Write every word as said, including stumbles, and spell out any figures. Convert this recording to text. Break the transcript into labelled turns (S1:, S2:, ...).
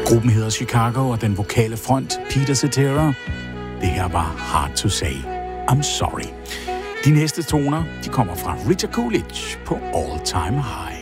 S1: Gruppen hedder Chicago, og den vokale front, Peter Cetera. Det her var Hard to Say, I'm Sorry. De næste toner, de kommer fra Richard Coolidge på All Time High.